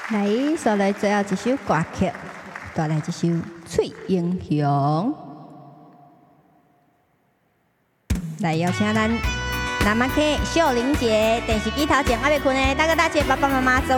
来，所来最后一首歌曲，带来一首《翠英雄》。来邀请咱南马溪秀玲姐电视机头前还未困的，大哥大姐、爸爸妈妈做